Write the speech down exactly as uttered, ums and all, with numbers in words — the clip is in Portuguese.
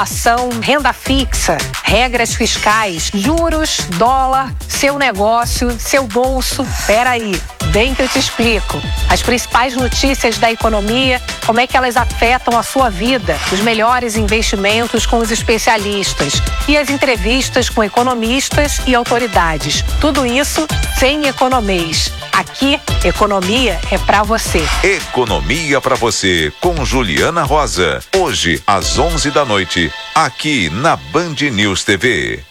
Ação, renda fixa, regras fiscais, juros, dólar, seu negócio, seu bolso. Peraí, vem que eu te explico. As principais notícias da economia, como é que elas afetam a sua vida, os melhores investimentos com os especialistas e as entrevistas com economistas e autoridades. Tudo isso sem economês. Aqui, economia é pra você. Economia pra você, com Juliana Rosa. Hoje, às onze da noite, aqui na Band News T V.